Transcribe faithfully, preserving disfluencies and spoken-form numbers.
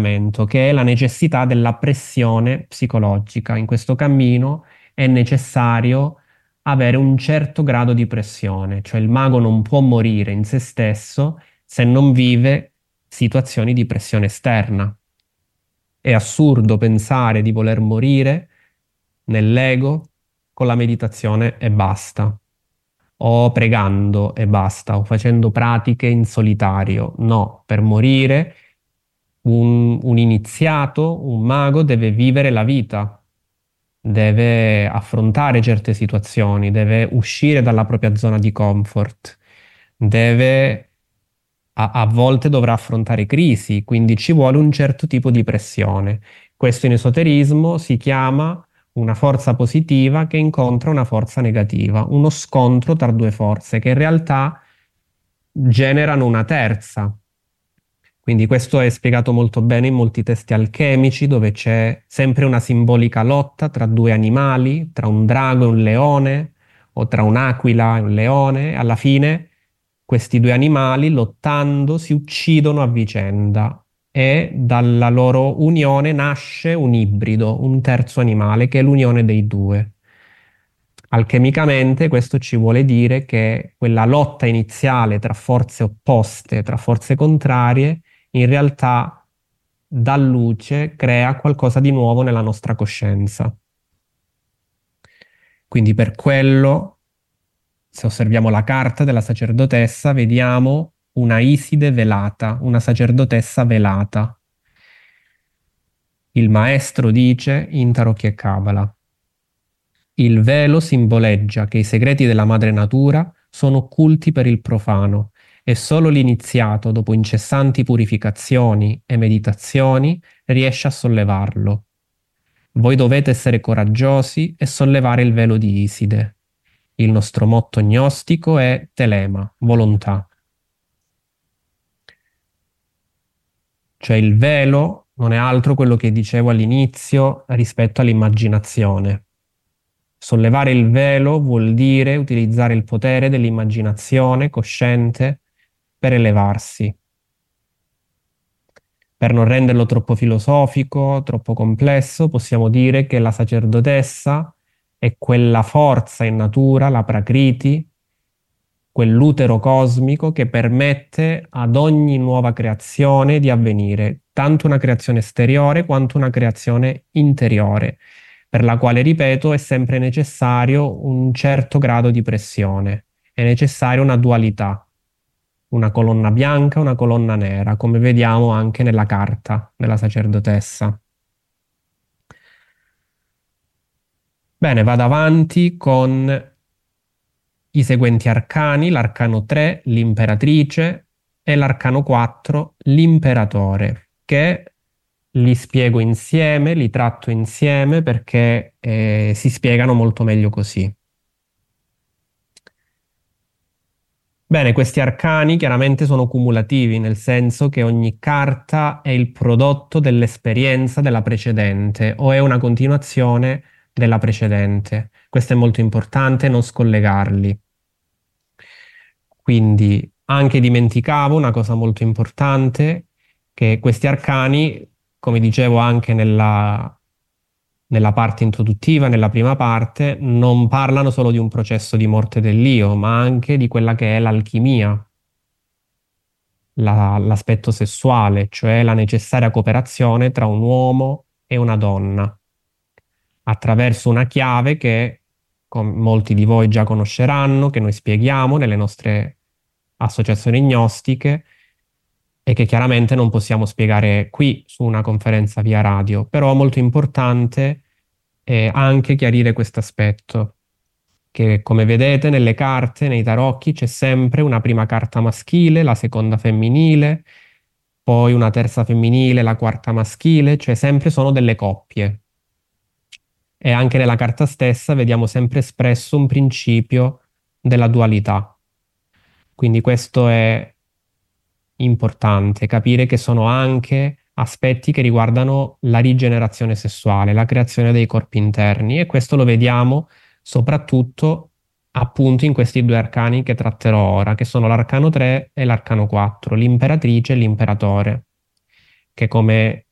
cambiamento, che è la necessità della pressione psicologica. In questo cammino è necessario avere un certo grado di pressione, cioè il mago non può morire in se stesso se non vive situazioni di pressione esterna. È assurdo pensare di voler morire nell'ego con la meditazione e basta, o pregando e basta, o facendo pratiche in solitario. No, per morire un, un iniziato, un mago deve vivere la vita, deve affrontare certe situazioni, deve uscire dalla propria zona di comfort, deve a, a volte dovrà affrontare crisi, quindi ci vuole un certo tipo di pressione. Questo in esoterismo si chiama una forza positiva che incontra una forza negativa, uno scontro tra due forze che in realtà generano una terza. Quindi questo è spiegato molto bene in molti testi alchemici, dove c'è sempre una simbolica lotta tra due animali, tra un drago e un leone, o tra un'aquila e un leone. Alla fine questi due animali, lottando, si uccidono a vicenda e dalla loro unione nasce un ibrido, un terzo animale, che è l'unione dei due. Alchemicamente questo ci vuole dire che quella lotta iniziale tra forze opposte, tra forze contrarie, in realtà dà luce, crea qualcosa di nuovo nella nostra coscienza. Quindi per quello, se osserviamo la carta della sacerdotessa, vediamo una Iside velata, una sacerdotessa velata. Il maestro dice in Tarocchi e Cabala: il velo simboleggia che i segreti della madre natura sono occulti per il profano e solo l'iniziato, dopo incessanti purificazioni e meditazioni, riesce a sollevarlo. Voi dovete essere coraggiosi e sollevare il velo di Iside. Il nostro motto gnostico è Telema, volontà. Cioè il velo non è altro quello che dicevo all'inizio rispetto all'immaginazione. Sollevare il velo vuol dire utilizzare il potere dell'immaginazione cosciente per elevarsi. Per non renderlo troppo filosofico, troppo complesso, possiamo dire che la sacerdotessa è quella forza in natura, la Prakriti, quell'utero cosmico che permette ad ogni nuova creazione di avvenire, tanto una creazione esteriore quanto una creazione interiore, per la quale, ripeto, è sempre necessario un certo grado di pressione, è necessaria una dualità, una colonna bianca, una colonna nera, come vediamo anche nella carta della sacerdotessa. Bene, vado avanti con i seguenti arcani: l'arcano tre, l'imperatrice, e l'arcano quattro, l'imperatore, che li spiego insieme, li tratto insieme perché eh, si spiegano molto meglio così. Bene, questi arcani chiaramente sono cumulativi, nel senso che ogni carta è il prodotto dell'esperienza della precedente o è una continuazione della precedente. Questo è molto importante, non scollegarli. Quindi anche dimenticavo una cosa molto importante, che questi arcani, come dicevo anche nella, nella parte introduttiva, nella prima parte, non parlano solo di un processo di morte dell'io, ma anche di quella che è l'alchimia, la- l'aspetto sessuale, cioè la necessaria cooperazione tra un uomo e una donna, attraverso una chiave che com- molti di voi già conosceranno, che noi spieghiamo nelle nostre associazioni gnostiche e che chiaramente non possiamo spiegare qui su una conferenza via radio, però è molto importante eh, anche chiarire questo aspetto, che come vedete nelle carte, nei tarocchi, c'è sempre una prima carta maschile, la seconda femminile, poi una terza femminile, la quarta maschile, cioè sempre sono delle coppie. E anche nella carta stessa vediamo sempre espresso un principio della dualità. Quindi questo è importante, capire che sono anche aspetti che riguardano la rigenerazione sessuale, la creazione dei corpi interni, e questo lo vediamo soprattutto appunto in questi due arcani che tratterò ora, che sono l'arcano tre e l'arcano quattro, l'imperatrice e l'imperatore, che come